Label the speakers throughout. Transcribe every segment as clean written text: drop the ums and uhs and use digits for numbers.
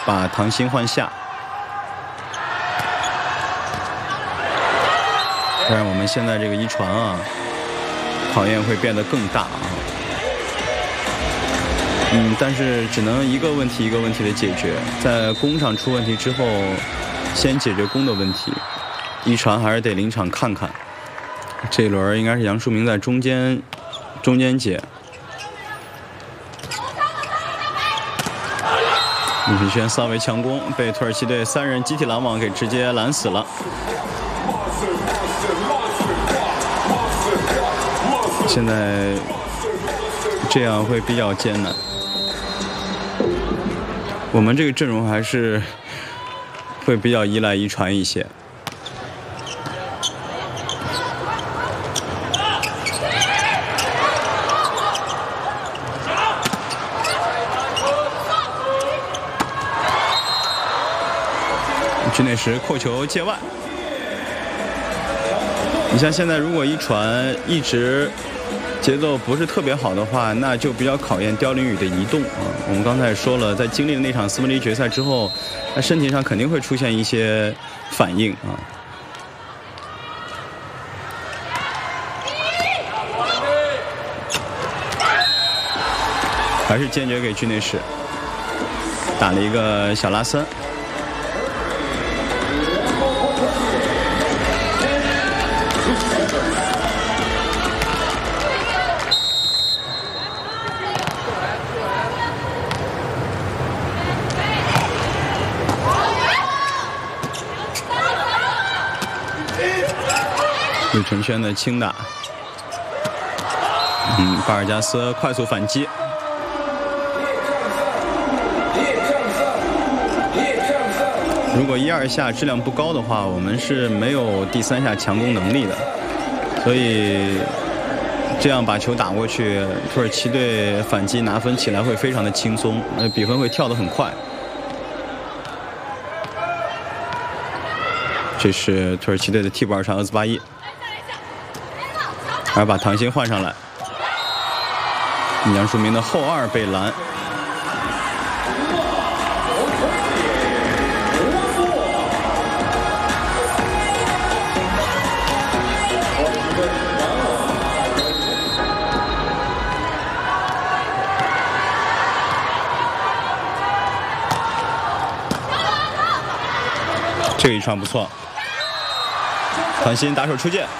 Speaker 1: 把唐鑫换下。当然，我们现在这个一传啊，考验会变得更大啊。但是只能一个问题一个问题的解决，在攻上出问题之后，先解决攻的问题。一传还是得临场看看。这一轮应该是杨树明在中间解。李皮轩稍微强攻，被土耳其队3人集体拦网给直接拦死了。现在这样会比较艰难。我们这个阵容还是会比较依赖一传一些。局内时扣球界外。你像现在，如果一传一直节奏不是特别好的话，那就比较考验刁琳宇的移动啊。我们刚才也说了，在经历了那场斯文杯决赛之后，他身体上肯定会出现一些反应啊。还是坚决给局内时打了一个小拉三。吕承轩的轻打，巴尔加斯快速反击。如果1、2下质量不高的话，我们是没有第3下强攻能力的，所以这样把球打过去，土耳其队反击拿分起来会非常的轻松，比分会跳得很快。这是土耳其队的替补2场厄兹巴伊。而把唐鑫换上来，杨树明的后2被拦。这个一传不错，唐鑫打手出界。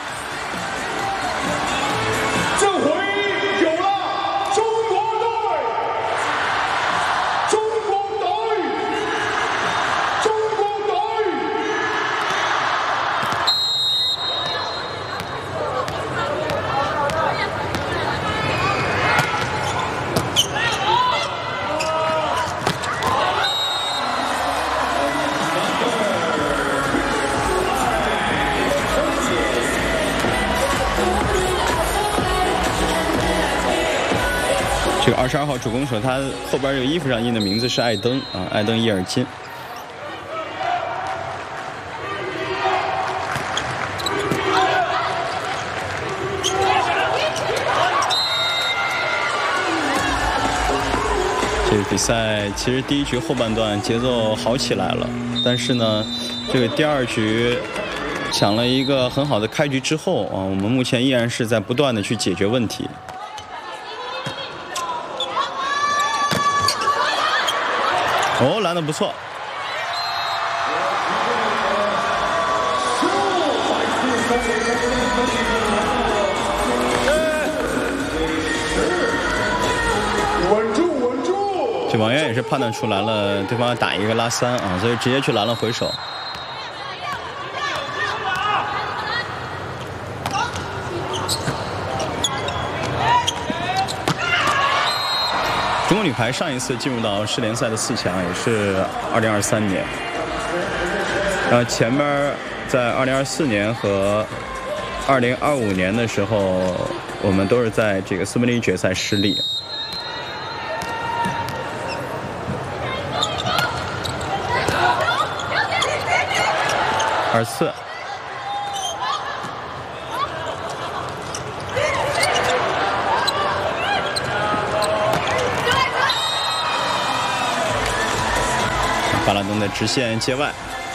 Speaker 1: 这个22号主攻手，他后边这个衣服上印的名字是艾登啊，艾登伊尔金。这个比赛其实第1局后半段节奏好起来了，但是呢，这个第2局抢了一个很好的开局之后啊，我们目前依然是在不断的去解决问题。哦，拦得不错。稳住，稳住！这王源也是判断出来了，对方要打一个拉三啊，所以直接去拦了回手。中国女排上一次进入到世联赛的4强也是2023年，前面在2024年和2025年的时候，我们都是在这个斯文杯决赛失利。2-4。 巴拉登的直线界外。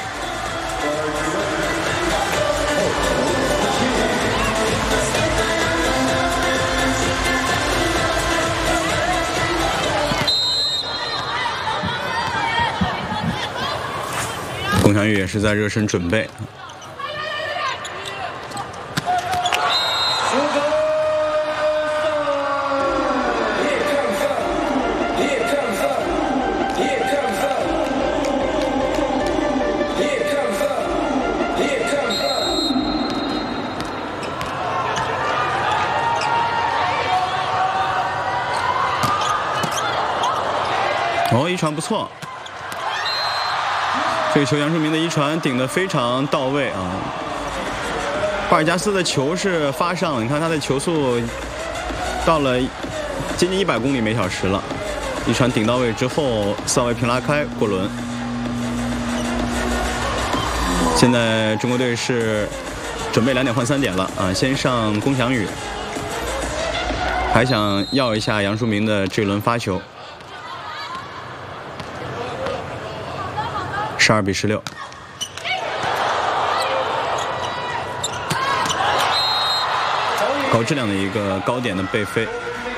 Speaker 1: 龚翔宇也是在热身准备。哦，一传不错。这个球杨树明的一传顶得非常到位啊！巴尔加斯的球是发上，你看他的球速到了接近100公里每小时了。一传顶到位之后，四号位平拉开过轮。现在中国队是准备2点换3点了啊！先上龚翔宇，还想要一下杨树明的这轮发球。12比16。高质量的一个高点的背飞。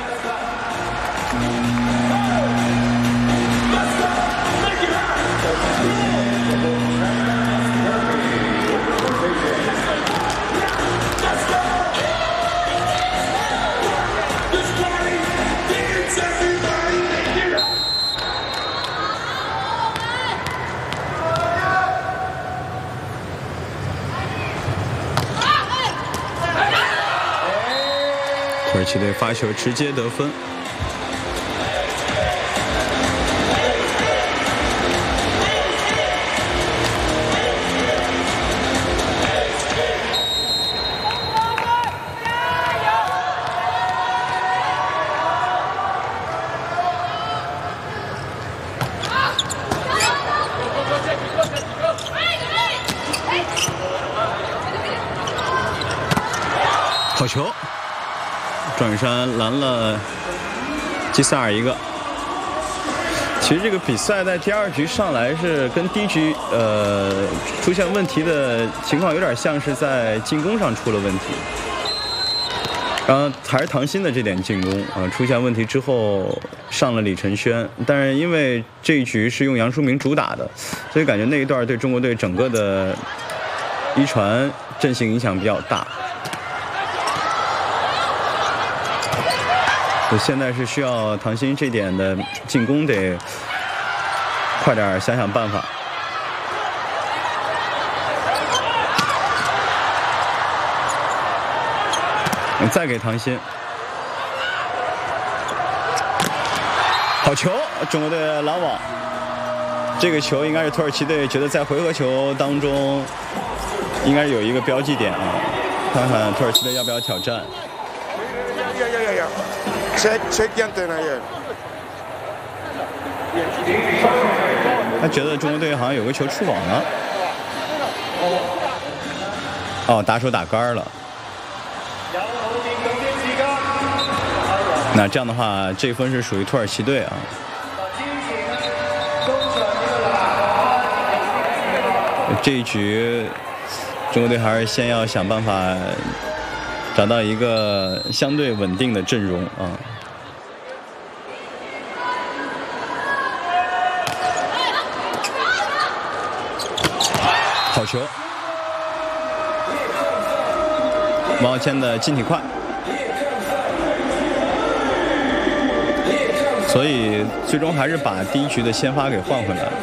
Speaker 1: 土耳其队发球直接得分。好球！庄宇珊拦了基萨尔一个。其实这个比赛在第2局上来是跟第1局出现问题的情况有点像是在进攻上出了问题。然后还是唐鑫的这点进攻出现问题之后上了李承轩，但是因为这一局是用杨树明主打的，所以感觉那一段对中国队整个的一传阵型影响比较大。现在是需要唐鑫这点的进攻得快点想想办法。再给唐鑫，好球！中国队拦网，这个球应该是土耳其队觉得在回合球当中应该是有一个标记点啊，看看土耳其队要不要挑战。他觉得中国队好像有个球出网了。哦，打手打杆了。那这样的话，这分是属于土耳其队啊。这一局，中国队还是先要想办法找到一个相对稳定的阵容啊。好球！王浩谦的进体快。所以最终还是把第1局的先发给换回来了。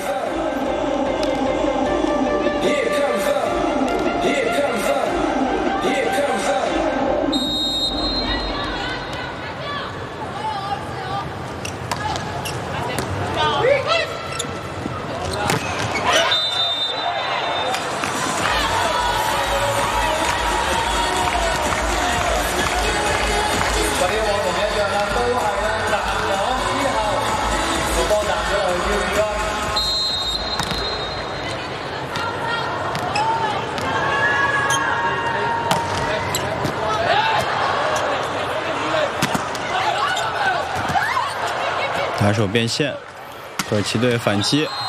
Speaker 1: 打手变线，土耳其队反击。